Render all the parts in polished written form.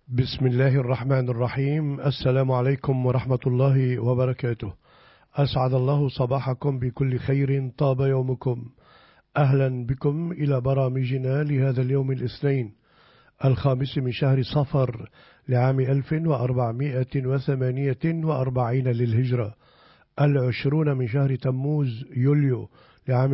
بسم الله الرحمن الرحيم. السلام عليكم ورحمة الله وبركاته. أسعد الله صباحكم بكل خير، طاب يومكم. أهلا بكم إلى برامجنا لهذا اليوم الاثنين 5 من شهر صفر لعام 1448 للهجرة، 20 من شهر تموز يوليو لعام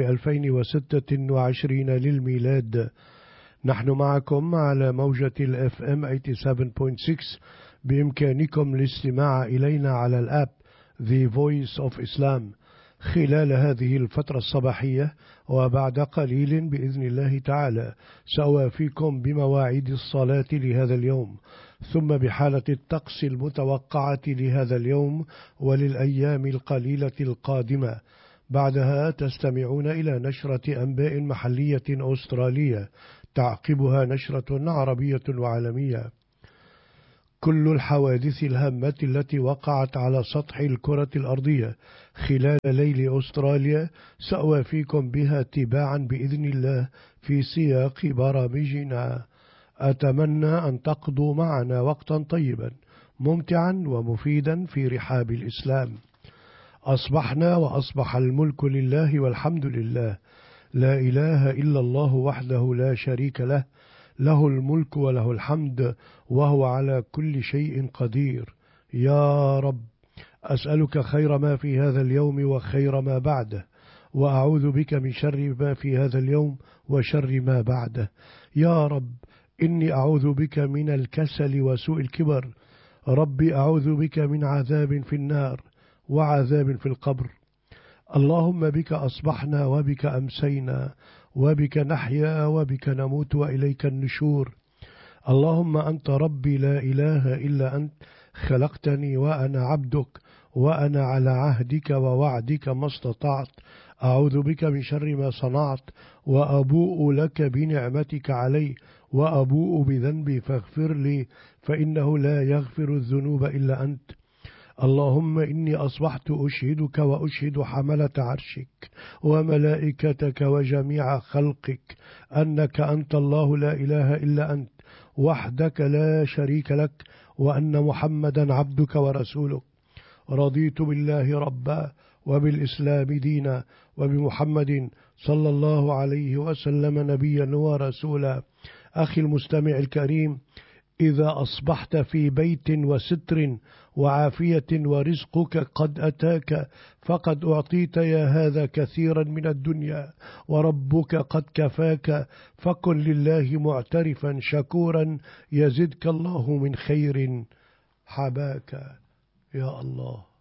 2026 للميلاد. نحن معكم على موجة الاف ام 87.6. بإمكانكم الاستماع إلينا على الآب The Voice of Islam خلال هذه الفترة الصباحية، وبعد قليل بإذن الله تعالى سأوافيكم بمواعيد الصلاة لهذا اليوم، ثم بحالة الطقس المتوقعة لهذا اليوم وللأيام القليلة القادمة. بعدها تستمعون إلى نشرة أنباء محلية أسترالية، تعقبها نشرة عربية وعالمية. كل الحوادث الهامة التي وقعت على سطح الكرة الأرضية خلال ليل أستراليا سأوافيكم بها تباعا بإذن الله في سياق برامجنا. أتمنى أن تقضوا معنا وقتا طيبا ممتعا ومفيدا في رحاب الإسلام. أصبحنا وأصبح الملك لله والحمد لله، لا إله إلا الله وحده لا شريك له، له الملك وله الحمد وهو على كل شيء قدير. يا رب، أسألك خير ما في هذا اليوم وخير ما بعده، وأعوذ بك من شر ما في هذا اليوم وشر ما بعده. يا رب، إني أعوذ بك من الكسل وسوء الكبر. ربي أعوذ بك من عذاب في النار وعذاب في القبر. اللهم بك أصبحنا وبك أمسينا وبك نحيا وبك نموت وإليك النشور. اللهم أنت ربي لا إله إلا أنت، خلقتني وأنا عبدك، وأنا على عهدك ووعدك ما استطعت. أعوذ بك من شر ما صنعت، وأبوء لك بنعمتك علي، وأبوء بذنبي فاغفر لي، فإنه لا يغفر الذنوب إلا أنت. اللهم إني أصبحت أشهدك وأشهد حملة عرشك وملائكتك وجميع خلقك أنك أنت الله لا إله إلا أنت وحدك لا شريك لك، وأن محمدا عبدك ورسولك. رضيت بالله ربا وبالإسلام دينا وبمحمد صلى الله عليه وسلم نبيا ورسولا. أخي المستمع الكريم، إذا أصبحت في بيت وستر وعافية ورزقك قد أتاك فقد أعطيت يا هذا كثيرا من الدنيا، وربك قد كفاك، فكن لله معترفا شكورا يزدك الله من خير حباك. يا الله.